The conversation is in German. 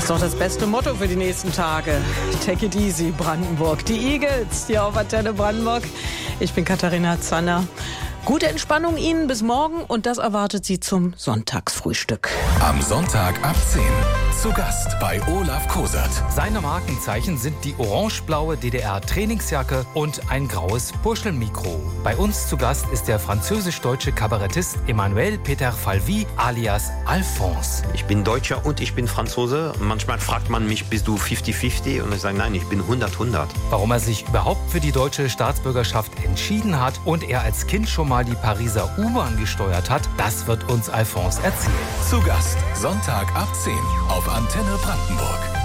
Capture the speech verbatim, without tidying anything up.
Ist doch das beste Motto für die nächsten Tage. Take it easy, Brandenburg. Die Eagles hier auf Antenne Brandenburg. Ich bin Katharina Zanner. Gute Entspannung Ihnen bis morgen und das erwartet Sie zum Sonntagsfrühstück. Am Sonntag ab zehn zu Gast bei Olaf Kosert. Seine Markenzeichen sind die orange-blaue D D R-Trainingsjacke und ein graues Puschelmikro. Bei uns zu Gast ist der französisch-deutsche Kabarettist Emmanuel Peter Falvy alias Alphonse. Ich bin Deutscher und ich bin Franzose. Manchmal fragt man mich, bist du fünfzig fünfzig? Und ich sage, nein, ich bin hundert hundert. Warum er sich überhaupt für die deutsche Staatsbürgerschaft entschieden hat und er als Kind schon mal die Pariser U-Bahn gesteuert hat, das wird uns Alphonse erzählen. Zu Gast Sonntag ab zehn auf Antenne Brandenburg.